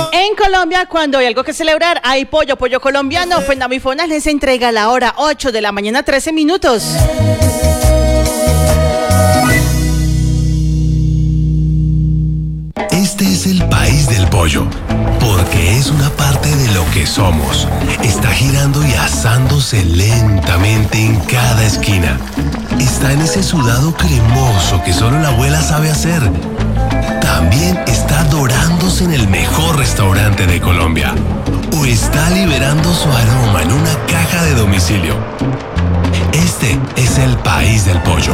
En Colombia, cuando hay algo que celebrar, hay pollo colombiano. FENAVI y FONAS les entrega la hora 8 de la mañana, 13 minutos. Este es el país del pollo, porque es una parte de lo que somos. Está girando y asándose lentamente en cada esquina. Está en ese sudado cremoso que solo la abuela sabe hacer. También está dorándose en el mejor restaurante de Colombia. O está liberando su aroma en una caja de domicilio. Este es el país del pollo.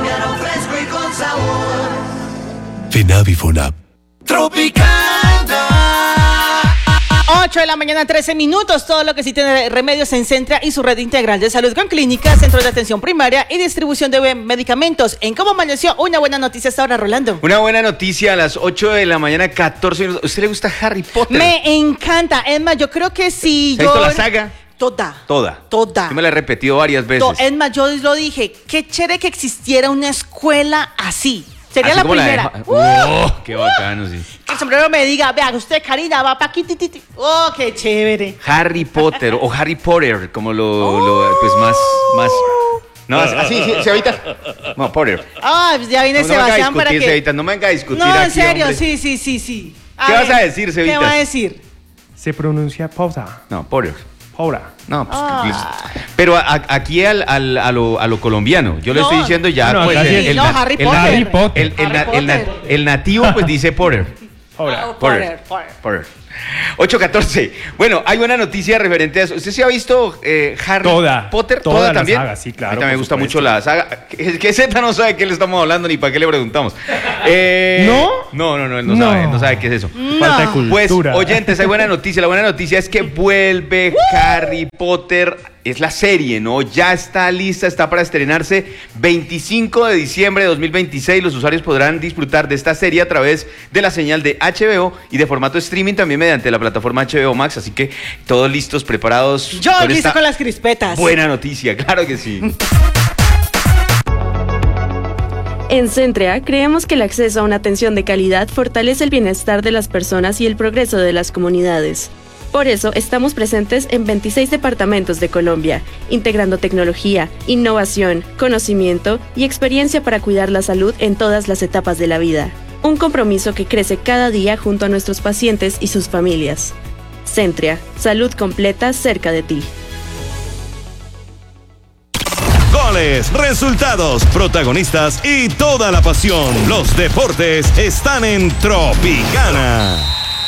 FENAVI y FONAP. Tropicana. 8 de la mañana, 13 minutos. Todo lo que sí tiene remedios en Centra y su red integral de salud con clínicas, centros de atención primaria y distribución de medicamentos. En Cómo Amaneció, una buena noticia hasta ahora, Rolando. Una buena noticia a las 8 de la mañana, 14 minutos. ¿A usted le gusta Harry Potter? Me encanta. Es más, yo creo que sí. ¿Se ha visto la saga? Toda. Yo me la he repetido varias veces. Es más, yo lo dije. Qué chévere que existiera una escuela así. Sería Así la como primera. Qué bacano, sí. Que el sombrero me diga, vea, usted, Karina, va pa' aquí, tititi. Oh, qué chévere. Harry Potter o Harry Potter, como pues más. No, así, sí, Cevita. No, Potter. Pues ya viene No Sebastián para que... Cevita, no me venga a discutir No, en aquí, serio, hombre. sí. ¿Qué vas a decir, Cevita? ¿Qué va a decir? Se pronuncia pausa. No, Potter. Paula. No, pues, pero aquí a lo colombiano, yo le estoy diciendo ya, no, pues, Harry Potter. el nativo pues dice Potter. Potter. 8:14. Bueno, hay una noticia referente a eso. ¿Usted se ha visto Harry Potter? Toda también. la saga, sí, claro. A mí también me gusta supuesto. mucho la saga. Que Z no sabe de qué le estamos hablando ni para qué le preguntamos. ¿No? No, él no sabe qué es eso. Falta de Pues, cultura. oyentes, hay buena noticia. La buena noticia es que vuelve Harry Potter. Es la serie, ¿no? Ya está lista, está para estrenarse 25 de diciembre de 2026. Los usuarios podrán disfrutar de esta serie a través de la señal de HBO y de formato streaming también mediante la plataforma HBO Max. Así que todos listos, preparados. Yo listo con las crispetas. Buena noticia, claro que sí. En Centrea creemos que el acceso a una atención de calidad fortalece el bienestar de las personas y el progreso de las comunidades. Por eso estamos presentes en 26 departamentos de Colombia, integrando tecnología, innovación, conocimiento y experiencia para cuidar la salud en todas las etapas de la vida. Un compromiso que crece cada día junto a nuestros pacientes y sus familias. Centrea, salud completa cerca de ti. Goles, resultados, protagonistas y toda la pasión. Los deportes están en Tropicana.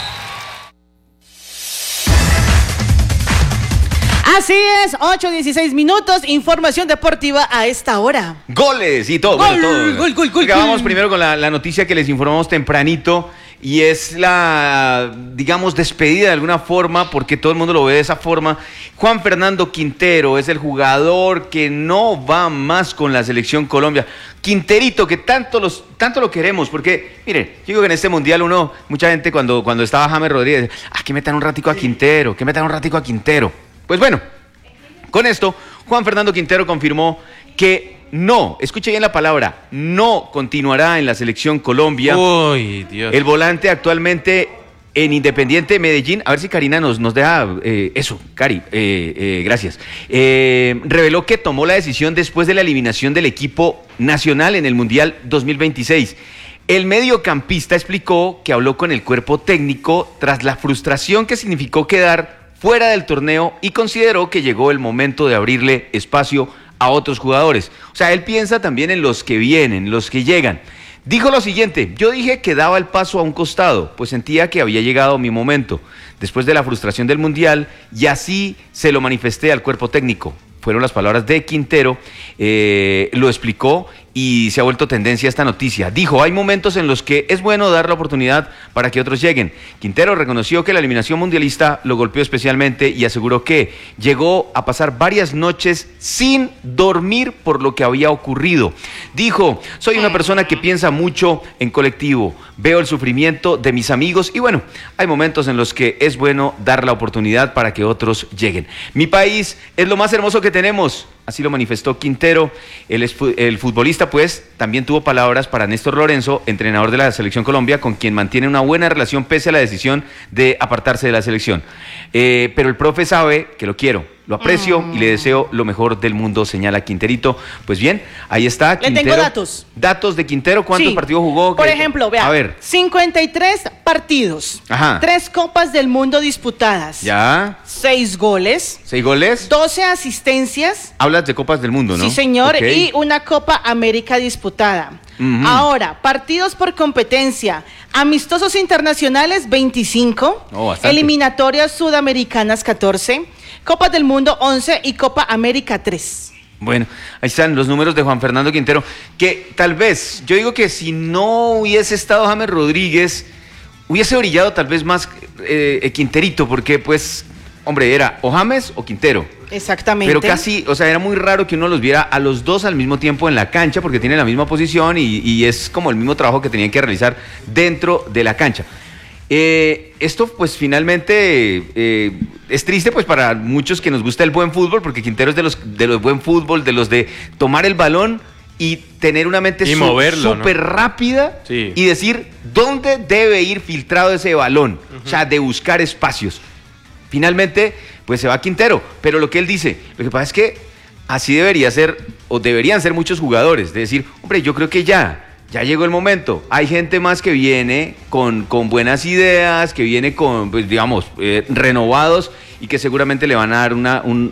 Así es, 8:16 minutos, información deportiva a esta hora. Goles y todo. Gol. Oiga, vamos primero con la noticia que les informamos tempranito. Y es la, digamos, despedida de alguna forma, porque todo el mundo lo ve de esa forma. Juan Fernando Quintero es el jugador que no va más con la selección Colombia. Quinterito, que tanto lo queremos, porque, miren, yo digo que en este mundial mucha gente cuando estaba James Rodríguez, que metan un ratico a Quintero. Pues bueno, con esto, Juan Fernando Quintero confirmó que no, escuche bien la palabra, no continuará en la selección Colombia. Uy, Dios. El volante actualmente en Independiente Medellín, a ver si Karina nos deja eso, Cari, gracias. Reveló que tomó la decisión después de la eliminación del equipo nacional en el Mundial 2026. El mediocampista explicó que habló con el cuerpo técnico tras la frustración que significó quedar fuera del torneo y consideró que llegó el momento de abrirle espacio a otros jugadores. O sea, él piensa también en los que vienen, los que llegan. Dijo lo siguiente: yo dije que daba el paso a un costado, pues sentía que había llegado mi momento, después de la frustración del Mundial, y así se lo manifesté al cuerpo técnico. Fueron las palabras de Quintero, lo explicó y se ha vuelto tendencia esta noticia. Dijo, hay momentos en los que es bueno dar la oportunidad para que otros lleguen. Quintero reconoció que la eliminación mundialista lo golpeó especialmente y aseguró que llegó a pasar varias noches sin dormir por lo que había ocurrido. Dijo, soy una persona que piensa mucho en colectivo, veo el sufrimiento de mis amigos y bueno, hay momentos en los que es bueno dar la oportunidad para que otros lleguen. Mi país es lo más hermoso que tenemos así lo manifestó Quintero. El futbolista, pues, también tuvo palabras para Néstor Lorenzo, entrenador de la Selección Colombia, con quien mantiene una buena relación pese a la decisión de apartarse de la selección. Pero el profe sabe que lo quiero, lo aprecio y le deseo lo mejor del mundo, señala Quinterito. Pues bien, ahí está Quintero. Le tengo datos. Datos de Quintero, ¿cuántos Sí. partidos jugó? Por ejemplo, vea, A ver, 53 partidos, Ajá. 3 Copas del Mundo disputadas, ya, 6 goles, 6 goles. 12 asistencias, Hablas de Copas del Mundo, ¿no? sí señor, Ok. y una Copa América disputada. Ujú. Ahora, partidos por competencia, amistosos internacionales 25, Oh, bastante. eliminatorias sudamericanas 14, Copas del Mundo 11 y Copa América 3. Bueno, ahí están los números de Juan Fernando Quintero, que tal vez, yo digo que si no hubiese estado James Rodríguez, hubiese brillado tal vez más Quinterito, porque pues, hombre, era o James o Quintero. Exactamente. Pero casi, o sea, era muy raro que uno los viera a los dos al mismo tiempo en la cancha, porque tienen la misma posición y es como el mismo trabajo que tenían que realizar dentro de la cancha. Esto pues finalmente es triste pues para muchos que nos gusta el buen fútbol, porque Quintero es de los buen fútbol, de los de tomar el balón y tener una mente Y moverlo, súper rápida Sí. y decir dónde debe ir filtrado ese balón, o sea, de buscar espacios. Finalmente, pues se va Quintero, pero lo que él dice, lo que pasa es que así debería ser, o deberían ser muchos jugadores, de decir, hombre, yo creo que ya llegó el momento, hay gente más que viene con buenas ideas, que viene con, pues, digamos, renovados y que seguramente le van a dar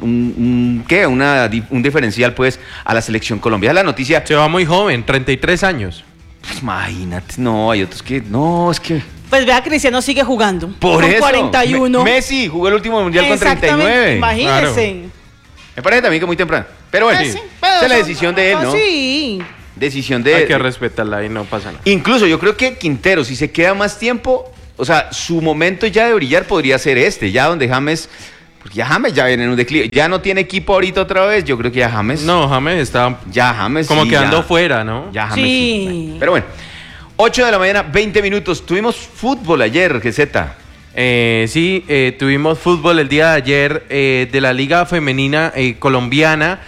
un diferencial, pues, a la selección Colombia. La noticia, Se va muy joven, 33 años. pues, imagínate, no, hay otros que, no, es que... Pues vea, Cristiano sigue jugando. Por con eso, 41. Messi jugó el último mundial con Exactamente, 39. imagínese. Me parece también que muy temprano. Pero bueno, Sí, esa pero es la son- decisión de él, ¿no? Sí. Decisión Hay de... que respetarla y no pasa nada. Incluso yo creo que Quintero, si se queda más tiempo, o sea, su momento ya de brillar podría ser ya donde James... Porque ya James ya viene en un declive. Ya no tiene equipo ahorita otra vez. Yo creo que ya James... No, James está Ya James como sí, quedando ya- fuera, ¿no? Ya James Sí. sí. Pero bueno, 8 de la mañana, 20 minutos. Tuvimos fútbol ayer, GZ. Sí, tuvimos fútbol el día de ayer de la Liga Femenina Colombiana.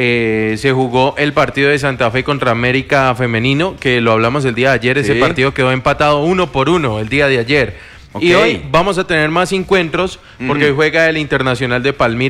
Se jugó el partido de Santa Fe contra América Femenino, que lo hablamos el día de ayer. Ese Sí. partido quedó empatado 1-1 el día de ayer. Ok. Y hoy vamos a tener más encuentros porque hoy juega el Internacional de Palmira